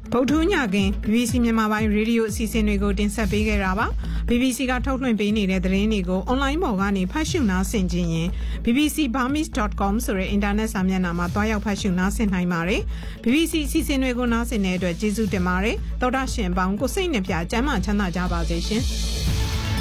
ဗုဒ္ဓညခင် BBC မြန်မာပိုင်းရေဒီယိုအစီအစဉ်တွေကိုတင်ဆက်ပေးခဲ့တာပါ BBC ကထုတ်လွှင့်ပေးနေတဲ့သတင်းတွေကို online ပေါ်ကနေဖတ်ရှုနားဆင်ခြင်းရင် bbcburmese.com ဆိုတဲ့ internet စာမျက်နှာမှာတွားရောက်ဖတ်ရှုနားဆင်နိုင်ပါတယ် BBC အစီအစဉ်တွေကိုနားဆင်တဲ့အတွက်ကျေးဇူးတင်ပါတယ်သောတာရှင်ပေါင်းကိုစိတ်နှပြကျမ်းမာချမ်းသာကြပါစေရှင်